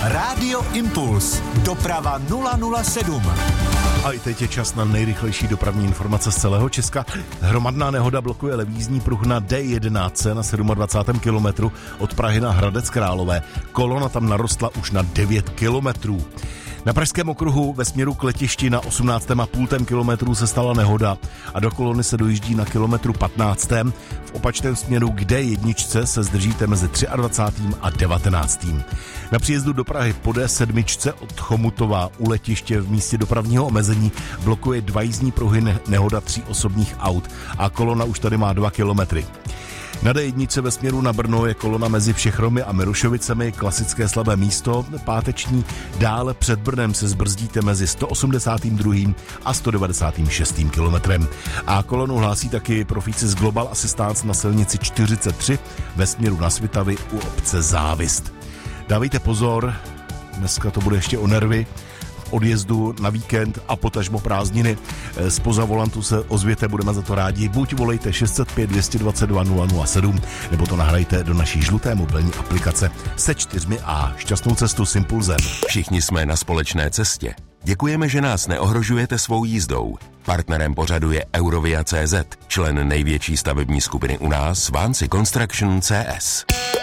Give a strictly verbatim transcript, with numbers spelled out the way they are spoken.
Rádio Impuls. Doprava nula nula sedm. A i teď je čas na nejrychlejší dopravní informace z celého Česka. Hromadná nehoda blokuje levízní pruh na D jedenáct na dvacátém sedmém kilometru od Prahy na Hradec Králové. Kolona tam narostla už na devět kilometrů. Na Pražském okruhu ve směru k letišti na osmnáctém a půl kilometru se stala nehoda a do kolony se dojíždí na kilometru patnáctém. V opačném směru k D jedna se zdržíte mezi dvacátým třetím a devatenáctým Na příjezdu do Prahy po D sedm od Chomutova u letiště v místě dopravního omezení blokuje dva jízdní pruhy nehoda tří osobních aut a kolona už tady má dva kilometry. Na D jedna ve směru na Brno je kolona mezi Všechromy a Mirošovicemi, klasické slabé místo, páteční. Dále před Brnem se zbrzdíte mezi sto osmdesátým druhým a sto devadesátým šestým kilometrem. A kolonu hlásí taky Profícis Global Assistance na silnici čtyřicet tři ve směru na Svitavy u obce Závist. Dávejte pozor, dneska to bude ještě o nervy. Odjezdu na víkend a potažmo prázdniny. Zpoza volantu se ozvěte, budeme za to rádi. Buď volejte šest set pět dvě dvacet dva nula nula sedm, nebo to nahrajte do naší žluté mobilní aplikace se čtyřmi A. Šťastnou cestu s Impulzem. Všichni jsme na společné cestě. Děkujeme, že nás neohrožujete svou jízdou. Partnerem pořadu je Eurovia tečka cé zet, člen největší stavební skupiny u nás, Vancy Construction C S.